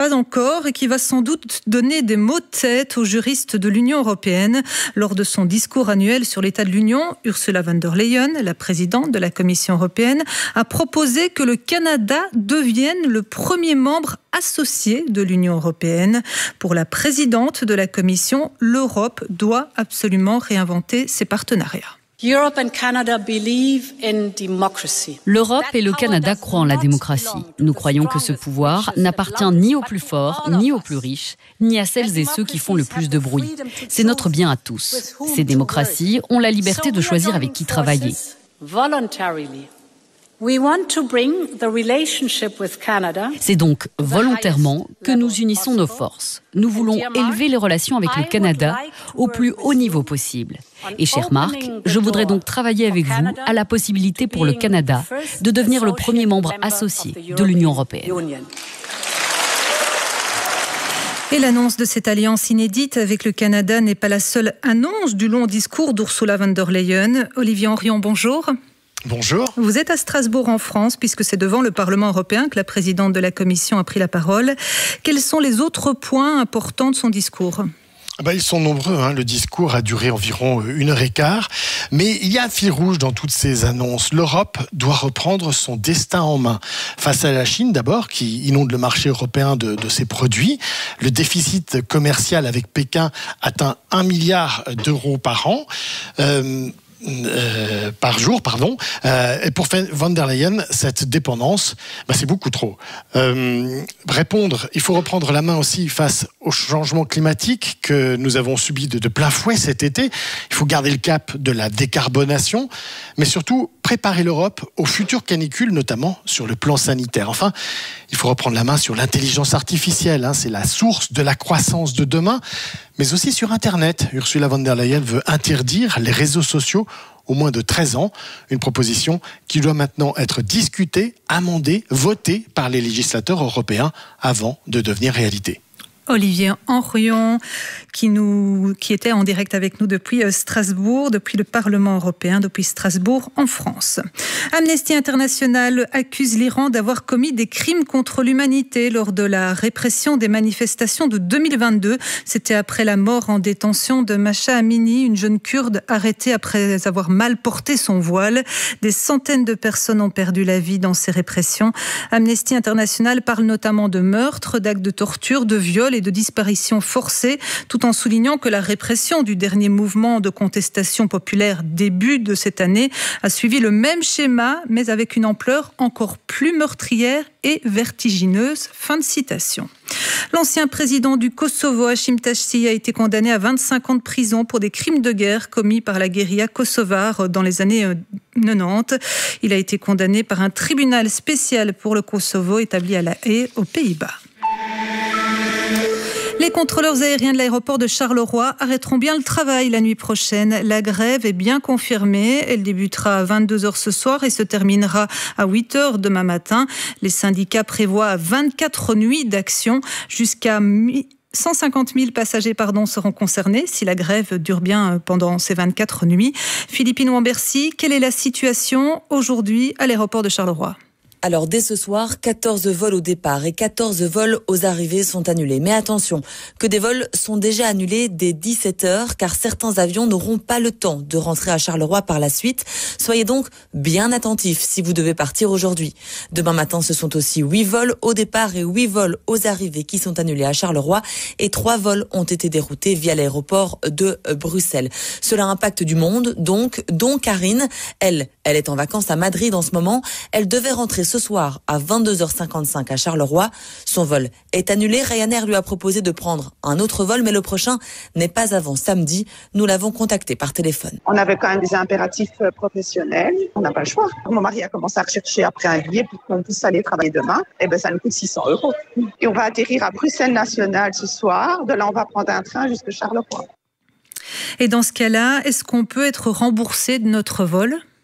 pas encore et qui va sans doute donner des maux de tête aux juristes de l'Union européenne. Lors de son discours annuel sur l'état de l'Union, Ursula von der Leyen, la présidente de la Commission européenne, a proposé que le Canada devienne le premier membre associé de l'Union européenne. Pour la présidente de la Commission, l'Europe doit absolument réinventer ses partenariats. L'Europe et le Canada croient en la démocratie. Nous croyons que ce pouvoir n'appartient ni aux plus forts, ni aux plus riches, ni à celles et ceux qui font le plus de bruit. C'est notre bien à tous. Ces démocraties ont la liberté de choisir avec qui travailler. C'est donc volontairement que nous unissons nos forces. Nous voulons élever les relations avec le Canada au plus haut niveau possible. Et cher Marc, je voudrais donc travailler avec vous à la possibilité pour le Canada de devenir le premier membre associé de l'Union européenne. Et l'annonce de cette alliance inédite avec le Canada n'est pas la seule annonce du long discours d'Ursula von der Leyen. Olivier Henrion, bonjour. Bonjour. Vous êtes à Strasbourg en France, puisque c'est devant le Parlement européen que la présidente de la Commission a pris la parole. Quels sont les autres points importants de son discours ? Ils sont nombreux. Le discours a duré environ 1h15. Mais il y a un fil rouge dans toutes ces annonces. L'Europe doit reprendre son destin en main. Face à la Chine, d'abord, qui inonde le marché européen de ses produits. Le déficit commercial avec Pékin atteint 1 milliard d'euros par an. Par jour, pardon. Et pour von der Leyen, cette dépendance, c'est beaucoup trop. Il faut reprendre la main aussi face au changement climatique que nous avons subi de plein fouet cet été. Il faut garder le cap de la décarbonation, mais surtout préparer l'Europe aux futures canicules, notamment sur le plan sanitaire. Enfin, il faut reprendre la main sur l'intelligence artificielle. C'est la source de la croissance de demain, mais aussi sur Internet. Ursula von der Leyen veut interdire les réseaux sociaux au moins de 13 ans. Une proposition qui doit maintenant être discutée, amendée, votée par les législateurs européens avant de devenir réalité. Olivier Henrion, qui était en direct avec nous depuis Strasbourg, depuis le Parlement européen, depuis Strasbourg en France. Amnesty International accuse l'Iran d'avoir commis des crimes contre l'humanité lors de la répression des manifestations de 2022. C'était après la mort en détention de Mahsa Amini, une jeune kurde arrêtée après avoir mal porté son voile. Des centaines de personnes ont perdu la vie dans ces répressions. Amnesty International parle notamment de meurtres, d'actes de torture, de viols et de disparitions forcées, tout en soulignant que la répression du dernier mouvement de contestation populaire début de cette année a suivi le même schéma, mais avec une ampleur encore plus meurtrière et vertigineuse. Fin de citation. L'ancien président du Kosovo, Hashim Thaçi, a été condamné à 25 ans de prison pour des crimes de guerre commis par la guérilla kosovare dans les années 90. Il a été condamné par un tribunal spécial pour le Kosovo établi à La Haye, aux Pays-Bas. Les contrôleurs aériens de l'aéroport de Charleroi arrêteront bien le travail la nuit prochaine. La grève est bien confirmée. Elle débutera à 22h ce soir et se terminera à 8h demain matin. Les syndicats prévoient 24 nuits d'action. Jusqu'à 150 000 passagers seront concernés si la grève dure bien pendant ces 24 nuits. Philippine Wambercy, quelle est la situation aujourd'hui à l'aéroport de Charleroi ? Alors dès ce soir, 14 vols au départ et 14 vols aux arrivées sont annulés. Mais attention, que des vols sont déjà annulés dès 17h car certains avions n'auront pas le temps de rentrer à Charleroi par la suite. Soyez donc bien attentifs si vous devez partir aujourd'hui. Demain matin, ce sont aussi 8 vols au départ et 8 vols aux arrivées qui sont annulés à Charleroi et 3 vols ont été déroutés via l'aéroport de Bruxelles. Cela impacte du monde donc, dont Karine. Elle est en vacances à Madrid en ce moment. Elle devait rentrer ce soir à 22h55 à Charleroi. Son vol est annulé. Ryanair lui a proposé de prendre un autre vol, mais le prochain n'est pas avant samedi. Nous l'avons contacté par téléphone. On avait quand même des impératifs professionnels. On n'a pas le choix. Mon mari a commencé à rechercher après un billet pour qu'on puisse aller travailler demain. Ça nous coûte 600 €. Et on va atterrir à Bruxelles National ce soir. De là, on va prendre un train jusqu'à Charleroi. Et dans ce cas-là, est-ce qu'on peut être remboursé de notre vol ?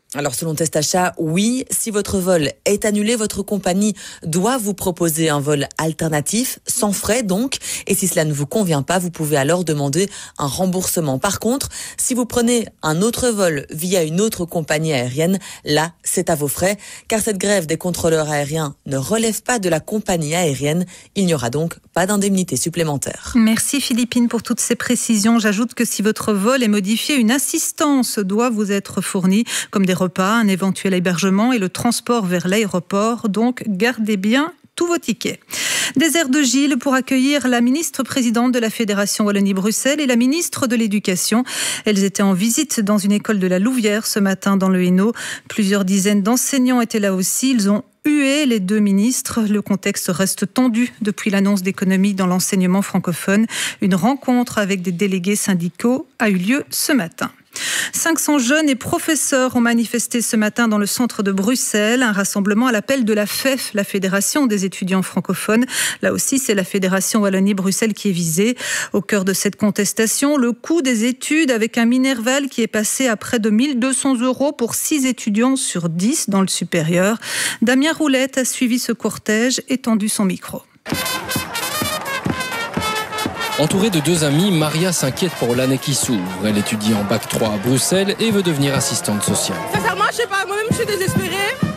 Alors selon Testachat, oui, si votre vol est annulé, votre compagnie doit vous proposer un vol alternatif, sans frais donc, et si cela ne vous convient pas, vous pouvez alors demander un remboursement. Par contre, si vous prenez un autre vol via une autre compagnie aérienne, là, c'est à vos frais, car cette grève des contrôleurs aériens ne relève pas de la compagnie aérienne. Il n'y aura donc pas d'indemnité supplémentaire. Merci Philippine pour toutes ces précisions. J'ajoute que si votre vol est modifié, une assistance doit vous être fournie, comme des repas, un éventuel hébergement et le transport vers l'aéroport. Donc, gardez bien tous vos tickets. Désert de Gilles pour accueillir la ministre-présidente de la Fédération Wallonie-Bruxelles et la ministre de l'Éducation. Elles étaient en visite dans une école de la Louvière ce matin dans le Hainaut. Plusieurs dizaines d'enseignants étaient là aussi. Ils ont hué les deux ministres. Le contexte reste tendu depuis l'annonce d'économie dans l'enseignement francophone. Une rencontre avec des délégués syndicaux a eu lieu ce matin. 500 jeunes et professeurs ont manifesté ce matin dans le centre de Bruxelles, un rassemblement à l'appel de la FEF, la Fédération des étudiants francophones. Là aussi, c'est la Fédération Wallonie-Bruxelles qui est visée. Au cœur de cette contestation, le coût des études avec un Minerval qui est passé à près de 1 200 € pour 6 étudiants sur 10 dans le supérieur. Damien Roulette a suivi ce cortège et tendu son micro. Entourée de deux amis, Maria s'inquiète pour l'année qui s'ouvre. Elle étudie en bac 3 à Bruxelles et veut devenir assistante sociale. Sincèrement, je sais pas, moi-même je suis désespérée.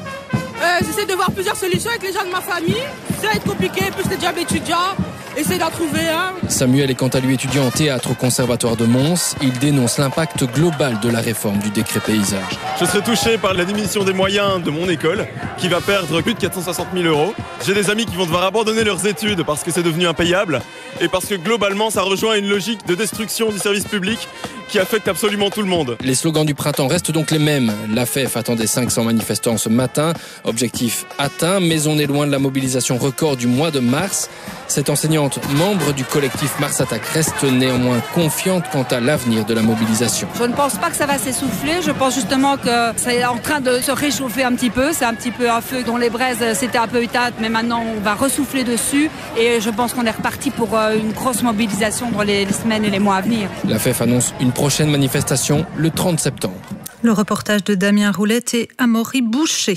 J'essaie de voir plusieurs solutions avec les gens de ma famille. Ça va être compliqué, plus les jobs étudiants. Essayer d'en trouver un. Samuel est quant à lui étudiant en théâtre au Conservatoire de Mons. Il dénonce l'impact global de la réforme du décret paysage. Je serai touché par la diminution des moyens de mon école, qui va perdre plus de 460 000 €. J'ai des amis qui vont devoir abandonner leurs études parce que c'est devenu impayable et parce que globalement ça rejoint une logique de destruction du service public qui affecte absolument tout le monde. Les slogans du printemps restent donc les mêmes. La FEF attendait 500 manifestants ce matin. Objectif atteint, mais on est loin de la mobilisation record du mois de mars. Cette enseignante, membre du collectif Mars Attaque, reste néanmoins confiante quant à l'avenir de la mobilisation. Je ne pense pas que ça va s'essouffler. Je pense justement que c'est en train de se réchauffer un petit peu. C'est un petit peu un feu dont les braises s'étaient un peu éteintes, mais maintenant on va ressouffler dessus. Et je pense qu'on est reparti pour une grosse mobilisation dans les semaines et les mois à venir. La FEF annonce une prochaine manifestation le 30 septembre. Le reportage de Damien Roulette et Amaury Boucher.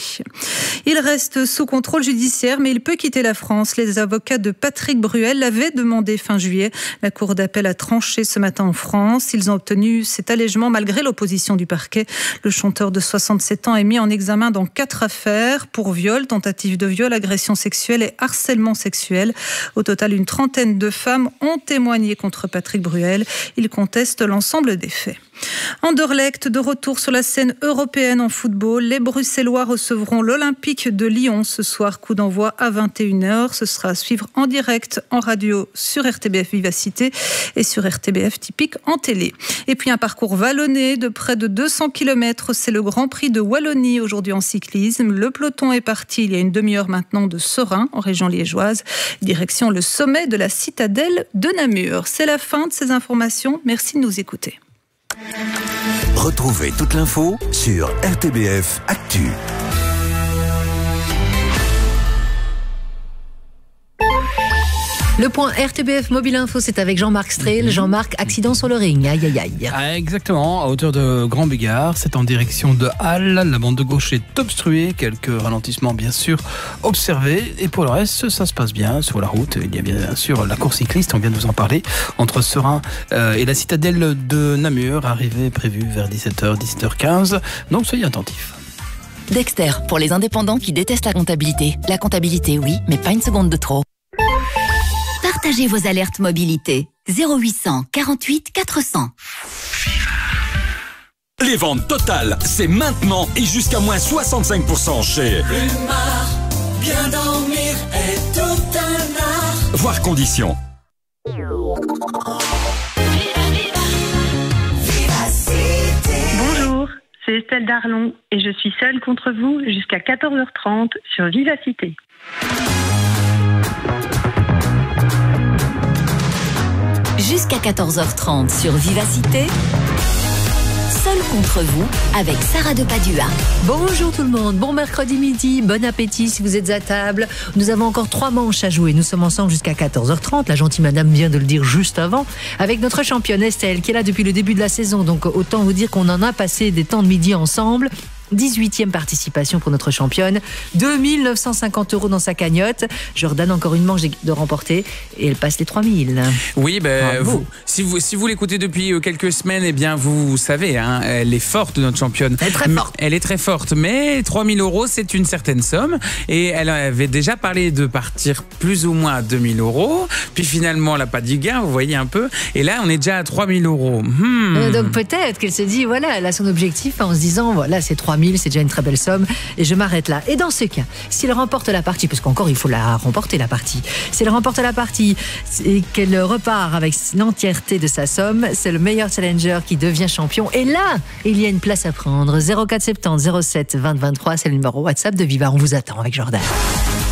Il reste sous contrôle judiciaire, mais il peut quitter la France. Les avocats de Patrick Bruel l'avaient demandé fin juillet. La Cour d'appel a tranché ce matin en France. Ils ont obtenu cet allègement malgré l'opposition du parquet. Le chanteur de 67 ans est mis en examen dans 4 affaires pour viol, tentative de viol, agression sexuelle et harcèlement sexuel. Au total, une trentaine de femmes ont témoigné contre Patrick Bruel. Il conteste l'ensemble des faits. Anderlecht, de retour sur la scène européenne en football. Les Bruxellois recevront l'Olympique de Lyon ce soir. Coup d'envoi à 21h. Ce sera à suivre en direct en radio sur RTBF Vivacité et sur RTBF Typique en télé. Et puis un parcours vallonné de près de 200 km. C'est le Grand Prix de Wallonie aujourd'hui en cyclisme. Le peloton est parti il y a une demi-heure maintenant de Serein en région liégeoise. Direction le sommet de la citadelle de Namur. C'est la fin de ces informations. Merci de nous écouter. Retrouvez toute l'info sur RTBF Actu. Le point RTBF Mobile Info, c'est avec Jean-Marc Strehl. Jean-Marc, accident sur le ring. Aïe, aïe, aïe. Ah, exactement, à hauteur de Grand Bégard. C'est en direction de Halle. La bande de gauche est obstruée. Quelques ralentissements, bien sûr, observés. Et pour le reste, ça se passe bien sur la route. Il y a bien sûr la course cycliste, on vient de vous en parler, entre Serein et la citadelle de Namur. Arrivée prévue vers 17h, 17h15. Donc, soyez attentifs. Dexter, pour les indépendants qui détestent la comptabilité. La comptabilité, oui, mais pas une seconde de trop. Partagez vos alertes mobilité. 0800 48 400. Les ventes totales, c'est maintenant et jusqu'à moins 65% chez Plumard. Bien dormir est tout un art. Voir conditions. Bonjour, c'est Estelle Darlon et je suis seule contre vous jusqu'à 14h30 sur Vivacité. Jusqu'à 14h30 sur Vivacité. Seul contre vous avec Sarah de Padua. Bonjour tout le monde, bon mercredi midi, bon appétit si vous êtes à table. Nous avons encore 3 manches à jouer. Nous sommes ensemble jusqu'à 14h30. La gentille madame vient de le dire juste avant. Avec notre championne Estelle qui est là depuis le début de la saison. Donc autant vous dire qu'on en a passé des temps de midi ensemble. 18e participation pour notre championne. 2950 € dans sa cagnotte. Jordan, encore une manche de remporter et elle passe les 3000. Oui, si vous l'écoutez depuis quelques semaines, eh bien vous savez, elle est forte, notre championne. Elle est très forte. Elle est très forte, mais 3000 €, c'est une certaine somme. Et elle avait déjà parlé de partir plus ou moins à 2000 €. Puis finalement, elle n'a pas dit gain, vous voyez un peu. Et là, on est déjà à 3000 €. Donc peut-être qu'elle se dit, voilà, elle a son objectif en se disant, voilà, c'est 3000, c'est déjà une très belle somme et je m'arrête là. Et dans ce cas, si elle remporte la partie, parce qu'encore il faut la remporter la partie, si elle remporte la partie et qu'elle repart avec l'entièreté de sa somme, c'est le meilleur challenger qui devient champion. Et là, il y a une place à prendre. 04 70 07 20 23, c'est le numéro WhatsApp de Viva. On vous attend avec Jordan.